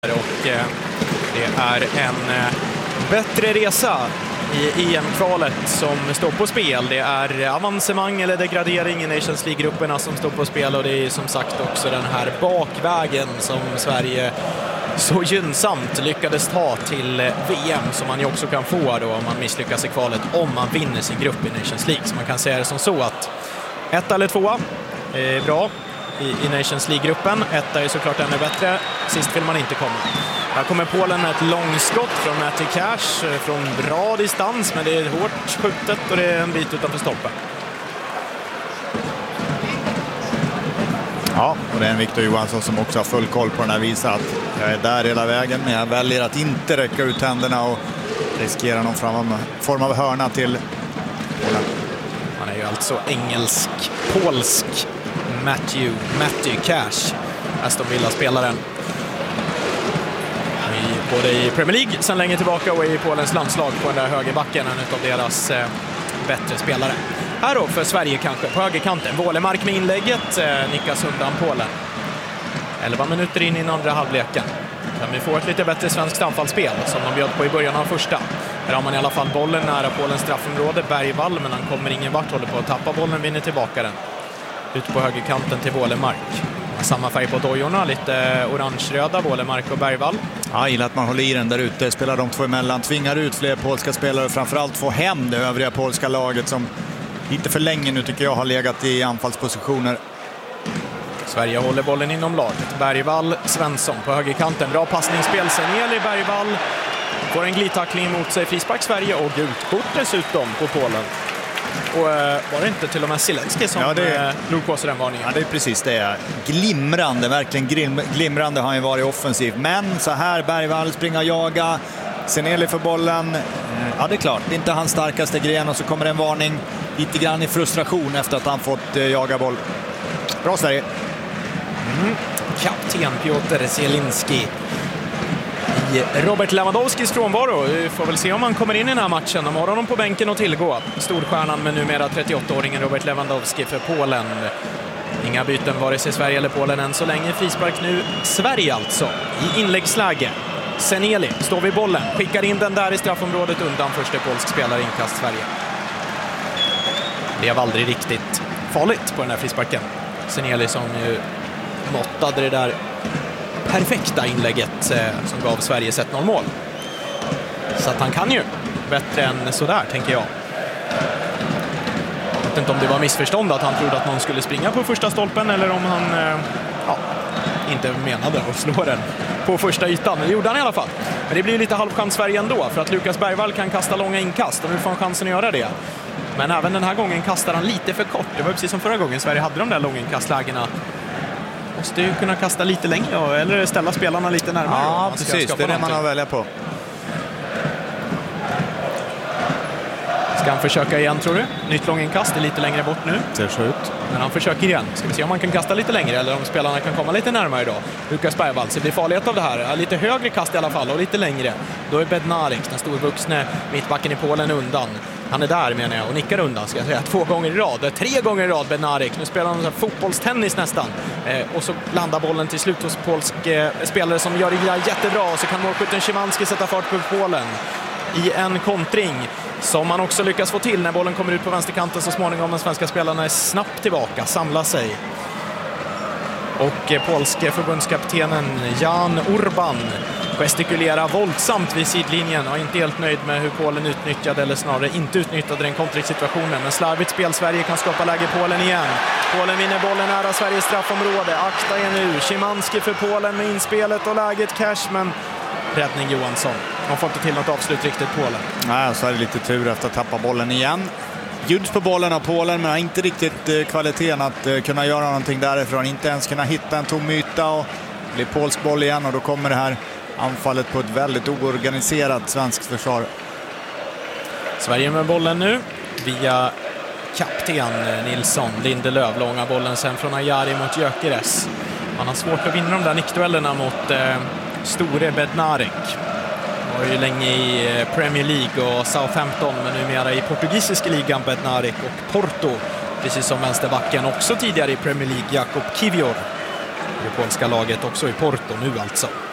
Och det är en bättre resa i EM-kvalet som står på spel. Det är avancemang eller degradering i Nations League-grupperna som står på spel, och det är som sagt också den här bakvägen som Sverige så gynnsamt lyckades ta till VM, som man ju också kan få då om man misslyckas i kvalet om man vinner sin grupp i Nations League. Så man kan säga det som så att 1 eller 2 är bra i Nations League-gruppen. 1 är såklart ännu bättre. Sist vill man inte komma. Här kommer Polen med ett långskott från Matty Cash från bra distans, men det är hårt skjutet och det är en bit utanför stolpen. Ja, och det är en Victor Johansson som också har full koll på den här, visar att jag är där hela vägen, men jag väljer att inte räcka ut händerna och riskera någon form av hörna till Polen. Han är ju alltså engelsk-polsk Matty Cash, Aston Villa-spelaren. Både i Premier League sedan länge tillbaka och i Polens landslag på den där högerbacken, en av deras bättre spelare. Här då för Sverige kanske på högerkanten. Wålemark med inlägget, nickas undan Polen. 11 minuter in i den andra halvleken. Kan vi få ett lite bättre svenskt anfallsspel som de bjöd på i början av första. Här har man i alla fall bollen nära Polens straffområde. Bergvall, men han kommer ingen vart, håller på att tappa bollen, vinner tillbaka den. Ut på högerkanten till Wålemark. Samma färg på dojorna, lite orange-röda, Wålemark och Bergvall. Ja, gillar att man håller i den där ute, spelar de två emellan, tvingar ut fler polska spelare och framförallt få hem det övriga polska laget som lite för länge nu tycker jag har legat i anfallspositioner. Sverige håller bollen inom laget. Bergvall, Svensson på högerkanten. Bra passningsspel, Senieli, Bergvall får en glidtackling mot sig, frispark Sverige och gult kort dessutom på Polen. Och var det inte till och med Zielinski som drog på sig den varningen? Ja, det är precis det. Glimrande, verkligen glimrande har han ju varit offensiv. Men så här, Bergvall springer och jaga. Senieli för bollen. Ja, det är klart, det är inte hans starkaste gren, och så kommer en varning lite grann i frustration efter att han fått jaga boll. Bra Sverige. Kapten Piotr Zielinski i Robert Lewandowskis frånvaro. Vi får väl se om han kommer in i den här matchen. De har honom på bänken och tillgå. Storstjärnan med numera 38-åringen Robert Lewandowski för Polen. Inga byten vare sig Sverige eller Polen än så länge. Frispark nu Sverige alltså i inläggsläge. Senieli står vid bollen, skickar in den där i straffområdet undan första polsk spelare, inkast Sverige. Det var aldrig riktigt farligt på den här frisparken. Senieli som ju måttade det där perfekta inlägget som gav Sverige 1-0 mål. Så att han kan ju bättre än sådär, tänker jag. Jag vet inte om det var missförstånd att han trodde att någon skulle springa på första stolpen, eller om han inte menade att slå den på första ytan. Det gjorde han i alla fall. Men det blir lite halvchans Sverige ändå, för att Lukas Bergvall kan kasta långa inkast och nu får han chansen att göra det. Men även den här gången kastar han lite för kort. Det var precis som förra gången Sverige hade de där långa inkastlägena. Måste ju kunna kasta lite längre eller ställa spelarna lite närmare. Ja, precis. Det är det man har att välja på. Ska han försöka igen, tror du? Nytt långinkast är lite längre bort nu. Ser så ut. Men han försöker igen. Ska vi se om han kan kasta lite längre eller om spelarna kan komma lite närmare idag. Lukas Bergvall, så det blir farlighet av det här. Lite högre kast i alla fall och lite längre. Då är Bednarek, den storvuxne mittbacken i Polen, undan. Han är där, menar jag, och nickar undan, ska jag säga. 2 gånger i rad, 3 gånger i rad Bednarek. Nu spelar han fotbollstennis nästan. Och så landar bollen till slut hos polsk spelare som gör det jättebra. Och så kan målskytten Szymanski sätta fart på Polen i en kontring som man också lyckas få till när bollen kommer ut på vänsterkanten så småningom. De svenska spelarna är snabbt tillbaka, samlar sig. Och polske förbundskaptenen Jan Urban gestikulerar våldsamt vid sidlinjen och är inte helt nöjd med hur Polen utnyttjade, eller snarare inte utnyttjade, den kontringssituationen. Men slarvigt spel, Sverige kan skapa läge. Polen igen. Polen vinner bollen nära Sveriges straffområde. Akta er nu. Szymanski för Polen med inspelet och läget. Cash, men räddning Johansson. De får inte till något avslut riktigt, Polen. Nej, så är det lite tur efter att tappa bollen igen. Bjuds på bollen av Polen, men har inte riktigt kvaliteten att kunna göra någonting därifrån. Inte ens kunna hitta en tom yta, och det blir polsk boll igen, och då kommer det här anfallet på ett väldigt oorganiserat svenskt försvar. Sverige med bollen nu via kapten Nilsson. Lindelöf, långa bollen sen från Ajari mot Gyökeres. Han har svårt att vinna de där nickduellerna mot store Bednarek. Var ju länge i Premier League och Southampton, men numera i portugisiska ligan Bednarek, och Porto, precis som vänsterbacken, också tidigare i Premier League Jakub Kiwior. Det polska laget också i Porto nu alltså.